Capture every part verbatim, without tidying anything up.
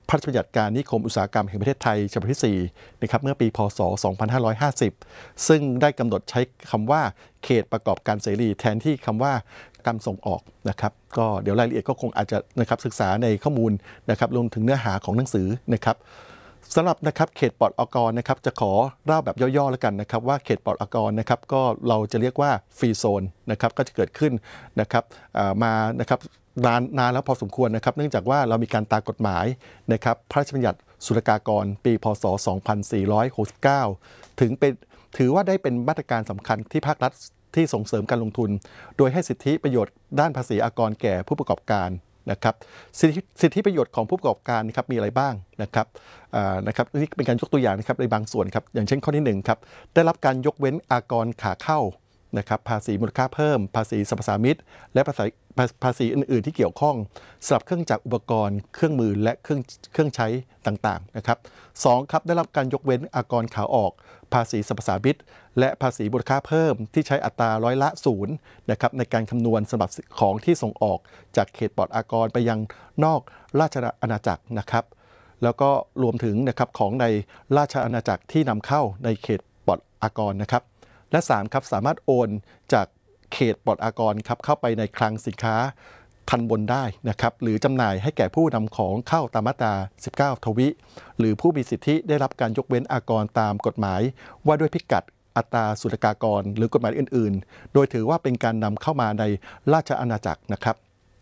พระราชบัญญัติการนิคมอุตสาหกรรมแห่งประเทศไทยฉบับที่สี่นะครับเมื่อปีพ.ศ. สองพันห้าร้อยห้าสิบซึ่งได้กำหนดใช้คำว่าเขตประกอบการเสรีแทนที่คำว่าการส่งออกนะครับก็เดี๋ยวรายละเอียดก็คงอาจจะนะครับศึกษาในข้อมูลนะครับรวมถึงเนื้อหาของหนังสือนะครับสำหรับนะครับเขตปลอดอากรนะครับจะขอเล่าแบบย่อๆแล้วกันนะครับว่าเขตปลอดอากรนะครับก็เราจะเรียกว่าฟรีโซนนะครับก็จะเกิดขึ้นนะครับมานะครับนานนานแล้วพอสมควรนะครับเนื่องจากว่าเรามีการตามกฎหมายนะครับพระราชบัญญัติศุลกากรปีพ.ศ. สองพันสี่ร้อยหกสิบเก้าถึงเป็นถือว่าได้เป็นมาตรการสำคัญที่ภาครัฐที่ส่งเสริมการลงทุนโดยให้สิทธิประโยชน์ด้านภาษีอากรแก่ผู้ประกอบการนะครับสิทธิสิทธิประโยชน์ของผู้ประกอบการนะครับมีอะไรบ้างนะครับนะครับนี่เป็นการยกตัวอย่างนะครับในบางส่วนครับอย่างเช่นข้อที่หนึ่งครับได้รับการยกเว้นอากรขาเข้านะครับภาษีมูลค่าเพิ่มภาษีสรรพสามิตและภาษีภาษีอื่นๆที่เกี่ยวข้องสำหรับเครื่องจักรอุปกรณ์เครื่องมือและเครื่องเครื่องใช้ต่างๆนะครับสองครับได้รับการยกเว้นอากรขาออกภาษีสรรพสามิตและภาษีมูลค่าเพิ่มที่ใช้อัตราร้อยละศูนย์นะครับในการคำนวณสำหรับของที่ส่งออกจากเขตปลอดอากรไปยังนอกราชอาณาจักรนะครับแล้วก็รวมถึงนะครับของในราชอาณาจักรที่นำเข้าในเขตปลอดอากรนะครับและสามครับสามารถโอนจากเขตปลอดอากรครับเข้าไปในคลังสินค้าทันบนได้นะครับหรือจำหน่ายให้แก่ผู้นำของเข้าตามมาตราสิบเก้าทวิหรือผู้มีสิทธิได้รับการยกเว้นอากรตามกฎหมายว่าด้วยพิกัดอัตราศุลกากรหรือกฎหมายอื่นๆโดยถือว่าเป็นการนำเข้ามาในราชอาณาจักรนะครับ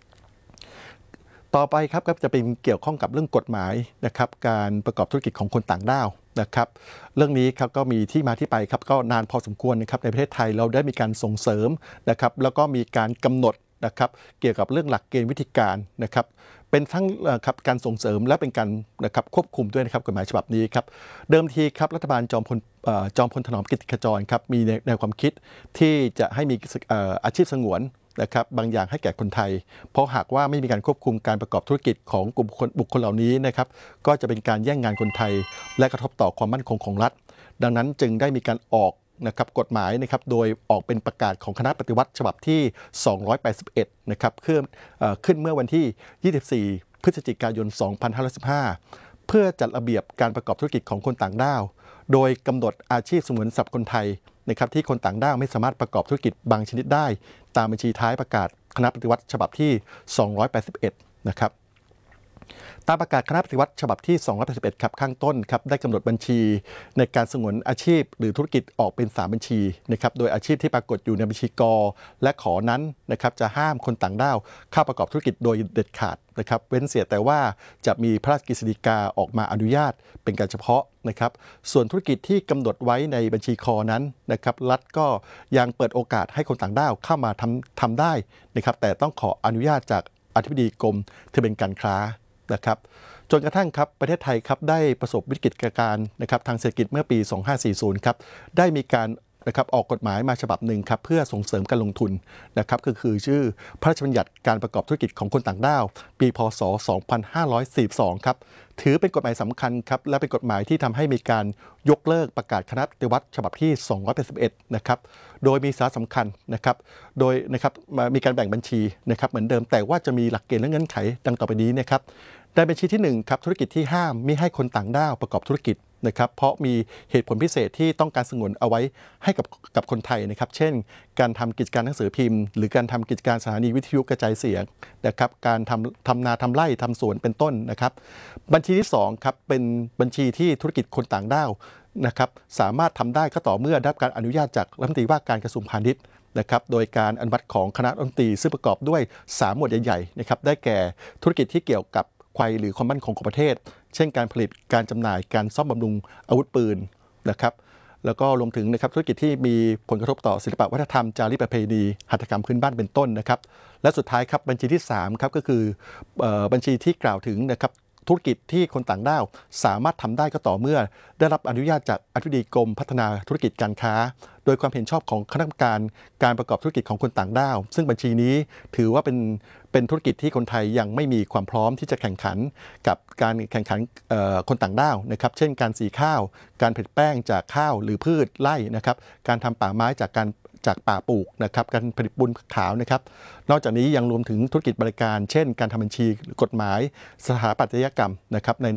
ต่อไปครับก็จะเป็นเกี่ยวข้องกับเรื่องกฎหมายนะครับการประกอบธุรกิจของคนต่างด้าวนะครับเรื่องนี้ครับก็มีที่มาที่ไปครับก็นานพอสมควรนะครับในประเทศไทยเราได้มีการส่งเสริมนะครับแล้วก็มีการกำหนดนะครับเกี่ยวกับเรื่องหลักเกณฑ์วิธีการนะครับเป็นทั้งครับการส่งเสริมและเป็นการนะครับควบคุมด้วยนะครับกฎหมายฉบับนี้ครับเดิมทีครับรัฐบาลจอมพลจอมพลถนอมกิตติขจรครับมีแนวความคิดที่จะให้มีอาชีพสงวนนะครับบางอย่างให้แก่คนไทยเพราะหากว่าไม่มีการควบคุมการประกอบธุรกิจของกลุ่มบุคคลเหล่านี้นะครับก็จะเป็นการแย่งงานคนไทยและกระทบต่อความมั่นคงของรัฐดังนั้นจึงได้มีการออกนะครับกฎหมายนะครับโดยออกเป็นประกาศของคณะปฏิวัติฉบับที่สองร้อยแปดสิบเอ็ดนะครับขึ้นขึ้นเมื่อวันที่ยี่สิบสี่พฤศจิกายนสองพันห้าร้อยสิบห้าเพื่อจัดระเบียบการประกอบธุรกิจของคนต่างด้าวโดยกำหนดอาชีพสงวนสำหรับคนไทยนะครับที่คนต่างด้าวไม่สามารถประกอบธุรกิจบางชนิดได้ตามบัญชีท้ายประกาศคณะปฏิวัติฉบับที่สองร้อยแปดสิบเอ็ดนะครับตามประกาศคณะปฏิวัติฉบับที่สองร้อยแปดสิบเอ็ดครับข้างต้นครับได้กำหนดบัญชีในการสงวนอาชีพหรือธุรกิจออกเป็นสามบัญชีนะครับโดยอาชีพที่ปรากฏอยู่ในบัญชีกและขอนั้นนะครับจะห้ามคนต่างด้าวเข้าประกอบธุรกิจโดยเด็ดขาดนะครับเว้นเสียแต่ว่าจะมีพระราชกฤษฎีกาออกมาอนุญาตเป็นการเฉพาะนะครับส่วนธุรกิจที่กำหนดไว้ในบัญชีคอนั้นนะครับรัฐก็ยังเปิดโอกาสให้คนต่างด้าวเข้ามาทำทำได้นะครับแต่ต้องขออนุญาตจากอธิบดีกรมทะเบียนการค้านะครับจนกระทั่งครับประเทศไทยครับได้ประสบวิกฤตการณ์นะครับทางเศรษฐกิจเมื่อปีสองพันห้าร้อยสี่สิบครับได้มีการนะครับออกกฎหมายมาฉบับหนึ่งครับเพื่อส่งเสริมการลงทุนนะครับก็คือชื่อพระราชบัญญัติการประกอบธุรกิจของคนต่างด้าวปีพ.ศ. สองพันห้าร้อยสี่สิบสองครับถือเป็นกฎหมายสำคัญครับและเป็นกฎหมายที่ทำให้มีการยกเลิกประกาศคณะปฏิวัติฉบับที่สองร้อยแปดสิบเอ็ดนะครับโดยมีสาระสำคัญนะครับโดยนะครับมีการแบ่งบัญชีนะครับเหมือนเดิมแต่ว่าจะมีหลักเกณฑ์และเงื่อนไขดังต่อไปนี้นะครับในบัญชีที่หนึ่งครับธุรกิจที่ห้ามมิให้คนต่างด้าวประกอบธุรกิจนะครับเพราะมีเหตุผลพิเศษที่ต้องการสงวนเอาไว้ให้กับกับคนไทยนะครับเช่นการทำกิจการหนังสือพิมพ์หรือการทำกิจการสถานีวิทยุกระจายเสียงนะครับการทำทำนาทำไร่ทำสวนเป็นต้นนะครับบัญชีที่สองครับเป็นบัญชีที่ธุรกิจคนต่างด้าวนะครับสามารถทำได้ก็ต่อเมื่อได้รับการอนุญาตจากรัฐมนตรีว่าการกระทรวงพาณิชย์นะครับโดยการอนุมัติของคณะรัฐมนตรีซึ่งประกอบด้วยสามหมวดใหญ่ๆนะครับได้แก่ธุรกิจที่เกี่ยวกับหรือความมั่นคงของประเทศเช่นการผลิตการจำหน่ายการซ่อมบำรุงอาวุธปืนนะครับแล้วก็รวมถึงนะครับธุรกิจที่มีผลกระทบต่อศิลปวัฒนธรรมจารีตประเพณีหัตถกรรมพื้นบ้านเป็นต้นนะครับและสุดท้ายครับบัญชีที่สามครับก็คือบัญชีที่กล่าวถึงนะครับธุรกิจที่คนต่างด้าวสามารถทำได้ก็ต่อเมื่อได้รับอนุญาตจากอธิบดีกรมพัฒนาธุรกิจการค้าโดยความเห็นชอบของคณะกรรมการการประกอบธุรกิจของคนต่างด้าวซึ่งบัญชีนี้ถือว่าเป็นเป็นธุรกิจที่คนไทยยังไม่มีความพร้อมที่จะแข่งขันกับการแข่งขันคนต่างด้าวนะครับเช่นการสีข้าวการผลิตแป้งจากข้าวหรือพืชไร่นะครับการทำป่าไม้จากการจากป่าปลูกนะครับการผลิตปูนขาวนะครับนอกจากนี้ยังรวมถึงธุรกิจบริการเช่นการทำบัญชีกฎหมายสถาปัตยกรรมนะครับใน